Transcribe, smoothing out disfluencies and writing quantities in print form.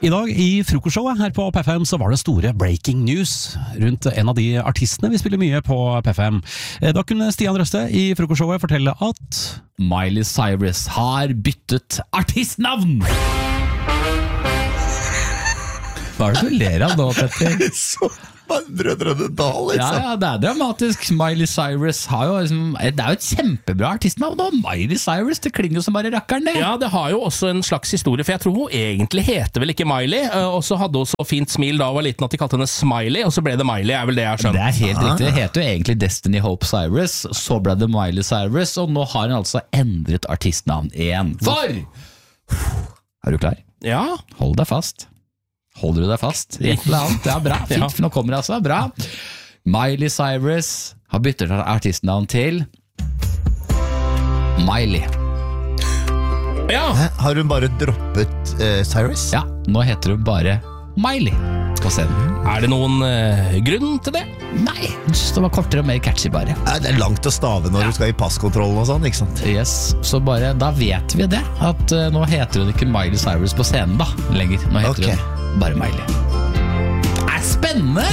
I dag i frokostshowet her på P5 så var det store breaking news rundt en av de artistene vi spiller mye på P5. Da kunne Stian Røste i frokostshowet fortelle at Miley Cyrus har byttet artistnavn! Hva er det du ler av nå, Petter? Så Brødrene Dal, liksom. Ja, det er dramatisk. Miley Cyrus har jo liksom, det er jo et kjempebra artistnavn nå. Miley Cyrus, det klinger jo som bare rakkeren det. Ja, det har jo også en slags historie, for jeg tror hun egentlig heter vel ikke Miley, og så hadde hun så fint smil da hun var liten at de kalte henne Smiley, og så ble det Miley, er vel det jeg har skjønt. Det er helt riktig, det heter jo egentlig Destiny Hope Cyrus, så ble det Miley Cyrus, og nå har hun altså endret artistnavn igjen. Er du klar? Ja. Hold deg fast. Holder du deg fast? Et eller annet. Ja, bra. Fint, for nå kommer det altså. Bra. Miley Cyrus har byttet artistnavn til Miley. Ja. Har hun bare droppet Cyrus? Ja, nå heter hun bare Miley på scenen. Er det noen grunn til det? Nei, jeg synes det var kortere og mer catchy bare. Det er langt å stave når du skal i passkontrollen og sånn, ikke sant? Yes, så bare, da vet vi det. At nå heter hun ikke Miley Cyrus på scenen da, lenger. Nå heter hun bare Miley. Det er spennende!